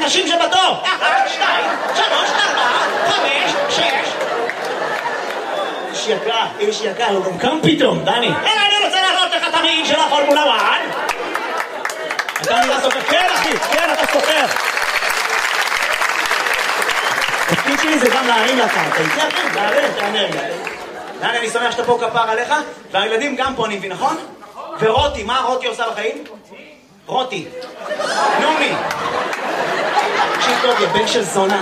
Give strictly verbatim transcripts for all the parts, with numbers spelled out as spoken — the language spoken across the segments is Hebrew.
הנשים שבתור. אחת, שתיים, שלוש, ארבע, חמש, שש. איש יקר, איש יקר, הוא גם קם פתאום, דני. הנה, אני רוצה להראות לך את המעיל של הפורמולה אחת. אתה נראה סופר? כן, אחי, כן, אתה סופר. התפקיד שלי זה גם להרים לך. אתה איתי אחי? להרים את האנרגיה. דני, אני שמח שאתה פה כפר עליך, והילדים גם פה, אני מבין, נכון? ורותי, מה רותי עושה בחיים? רותי. נומי. תקשיב טוב, יא בן של זונה.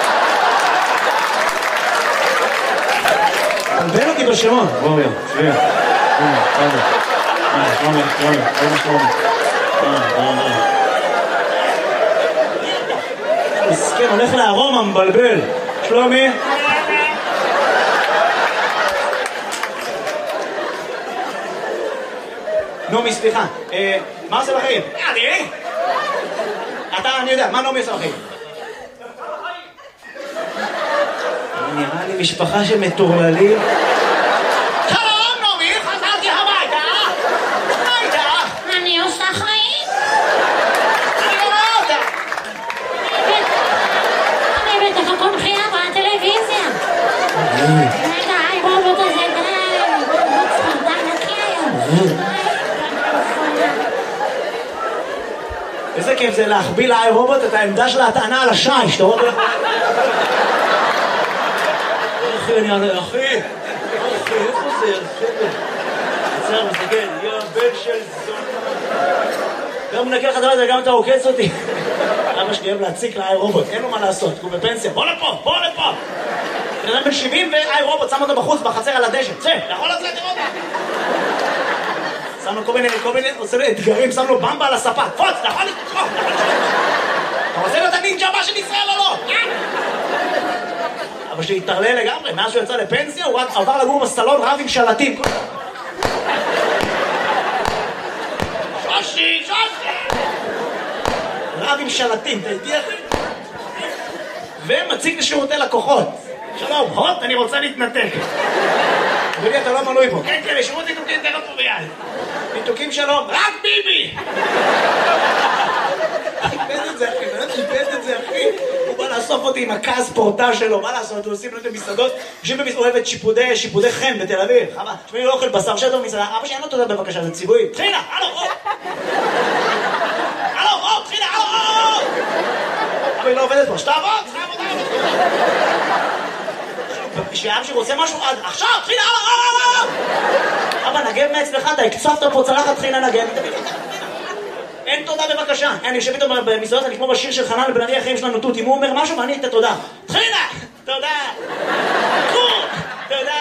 תלבן אותי בשמות. רובי, שביע. רובי, רובי, רובי, רובי, רובי. מסכן, הולך לארומה, מבלבל. שלומי? נומי, סליחה. מה עושה בחיים? אני? אתה, אני יודע, מה נומי עושה בחיים? נראה לי משפחה של מטורללים. שלום, נומי, חזרתי הביתה. הביתה. אני עושה חיים. אני לא רואה אותה. אני בטח הכל בחייה בטלוויזיה. רגע, היי רובוט הזה, די. רובוט ספרדן נקי היום. איזה כיף זה להחביא לאי רובוט את העמדה של ההטענה על השי, שאתה רואה? אחי, אני ענה, אחי, אחי, איפה זה? עצר, מסתכל, יא בן של זונה. גם מנקה לך את הלדה, גם אתה עוקץ אותי. אבא שלי אוהב להציק לאי רובוט, אין לו מה לעשות, הוא בפנסיה. בוא לפה, בוא לפה. בן אדם בן שבעים ואי רובוט, שם אותו בחוץ, בחצר על הדשא. צא, אתה יכול לצאת לראות? שם לו כל מיני, כל מיני, עושה לו אתגרים, שם לו במבה על הספה. פוץ, אתה יכול לתחום, אתה יכול לתחום. אתה רוצה להיות הנינג'ה הבא של ישראל או לא? אבא שלי התערלל לגמרי, מאז שהוא יצא לפנסיה, הוא רק עבר לגור בסלון רב עם שלטים. שושי, שושי! רב עם שלטים, אתה איתי אחי? ומציג לשירותי לקוחות. שלום, הוט, אני רוצה להתנתק. אדוני, אתה לא מנוי פה. כן, כן, לשירות ניתוקים תן אותו ביד. ניתוקים שלום, רק ביבי! איבד את זה, אחי, איבד את זה, אחי. הוא בא לאסוף אותי עם הכעס פורטה שלו, מה לעשות? הוא עושים לו את המסעדות, יושבים במסעדות, אוהבת שיפודי, שיפודי חן בתל אביב. חמה, שמי לא אוכל בשר שטר במסעדה, אבא שאין לו תודה בבקשה, זה ציווי. תחילה, הלו, או! הלו, או, תחילה, הלו, או! אבא היא לא עובדת פה, שתעבוד, שתעבוד, שאב שרוצה משהו עד עכשיו, תחילה, הלו, או! אבא, נגב מעצמך, אתה הקצפת פה צלחת תחילה נגב. אין תודה בבקשה. אני יושב איתו במסעדות, אני כמו בשיר של חנן לבן ארי החיים שלנו תות. אם הוא אומר משהו ואני את התודה. תחילה! תודה! קור! תודה!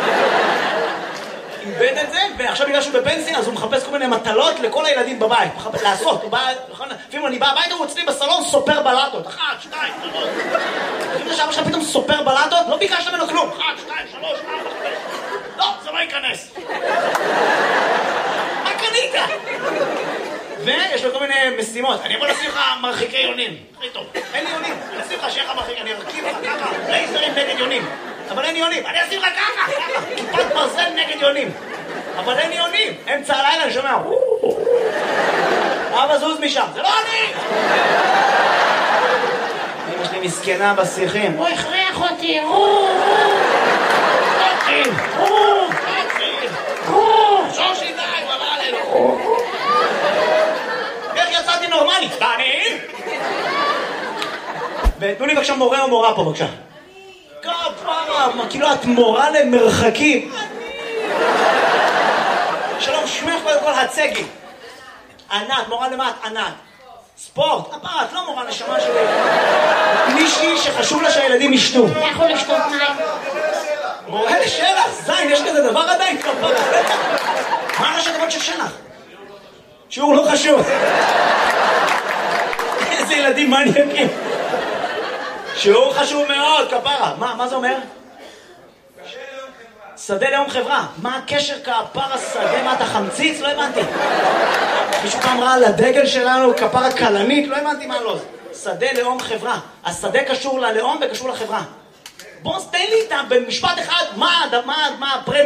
איבד את זה, ועכשיו בגלל שהוא בפנסיה, אז הוא מחפש כל מיני מטלות לכל הילדים בבית. לעשות, הוא בא, לפעמים אני בא הביתה, הוא אצלי בסלון סופר בלטות. אחת, שתיים, שלוש. לפעמים שאבא שלך פתאום סופר בלטות, לא ביקשת ממנו כלום. אחת, שתיים, שלוש, ארבע, חמש. לא, זה לא ייכנס. מה קנית? ויש לו כל מיני משימות. אני יכול לשים לך מרחיקי יונים. הכי טוב. אין לי יונים. אני אשים לך שיהיה לך מרחיק. אני ארכיב לך ככה. לייזרים נגד יונים. אבל אין יונים. אני אשים לך ככה. ככה. כיפת ברזל נגד יונים. אבל אין יונים. אמצע הלילה אני שומע. אבא זוז משם. זה לא אני! אמא שלי מסכנה בשיחים. הוא הכריח אותי. שושי די, הוא עבר עלינו. איך יצאתי נורמלי? דני? ותנו לי בבקשה מורה או מורה פה בבקשה. כפרה, כאילו את מורה למרחקים. שלום, שמך קודם כל הצגי. ענת, מורה למה את ענת? ספורט, כפרה, את לא מורה נשמה שלי. מישהי שחשוב לה שהילדים ישתו. לכו לשתות מים. מורה לשלח, זין, יש כזה דבר עדיין כפרה. מה ראשי תיבות של שלח? שיעור לא חשוב. איזה ילדים מניאקים. שיעור חשוב מאוד, כפרה. מה, מה זה אומר? שדה לאום חברה. מה הקשר כפרה שדה? מה אתה חמציץ? לא הבנתי. מישהו פעם ראה על הדגל שלנו כפרה קלנית? לא הבנתי מה לא. שדה לאום חברה. השדה קשור ללאום וקשור לחברה. בוא תן לי איתם במשפט אחד מה, מה, מה הפרמיה.